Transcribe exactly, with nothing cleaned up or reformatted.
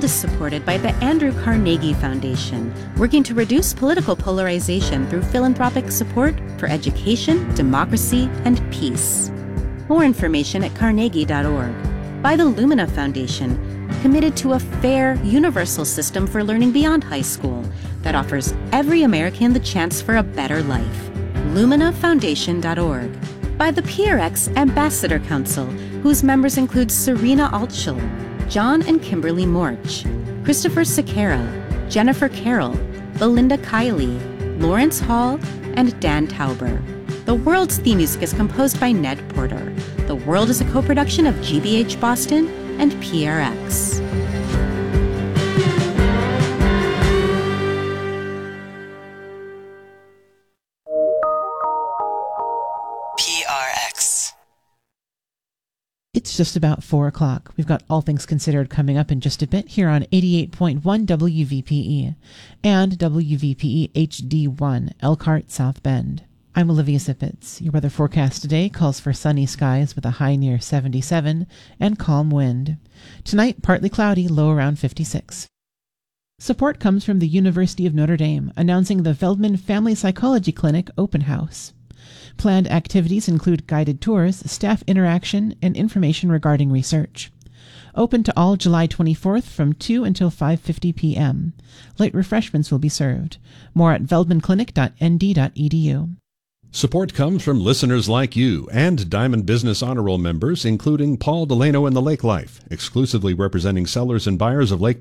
is supported by the Andrew Carnegie Foundation, working to reduce political polarization through philanthropic support for education, democracy, and peace. More information at carnegie dot org. By the Lumina Foundation, committed to a fair, universal system for learning beyond high school that offers every American the chance for a better life. lumina foundation dot org. By the P R X Ambassador Council, whose members include Serena Altschul, John and Kimberly Morch, Christopher Sequeira, Jennifer Carroll, Belinda Kiley, Lawrence Hall, and Dan Tauber. The World's theme music is composed by Ned Porter. The World is a co-production of G B H Boston and P R X. P R X. It's just about four o'clock. We've got All Things Considered coming up in just a bit here on eighty-eight point one W V P E and W V P E H D one, Elkhart, South Bend. I'm Olivia Sippets. Your weather forecast today calls for sunny skies with a high near seventy-seven and calm wind. Tonight, partly cloudy, low around fifty-six. Support comes from the University of Notre Dame, announcing the Feldman Family Psychology Clinic Open House. Planned activities include guided tours, staff interaction, and information regarding research. Open to all July twenty-fourth from two until five fifty p.m. Light refreshments will be served. More at feldman clinic dot n d dot e d u. Support comes from listeners like you and Diamond Business Honor Roll members, including Paul Delano and the Lake Life, exclusively representing sellers and buyers of Lake